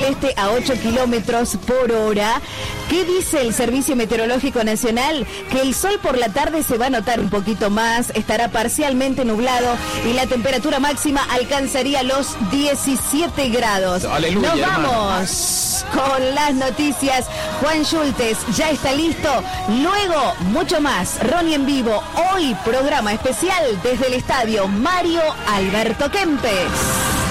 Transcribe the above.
del Este a 8 kilómetros por hora. ¿Qué dice el Servicio Meteorológico Nacional? Que el sol por la tarde se va a notar un poquito más, estará parcialmente nublado y la temperatura máxima alcanzaría los 17 grados. Aleluya, Nos vamos con las noticias. Juan Schultes ya está listo. Luego, mucho más. Ronnie en vivo. Hoy, programa especial desde el estadio Mario Alberto Kempes.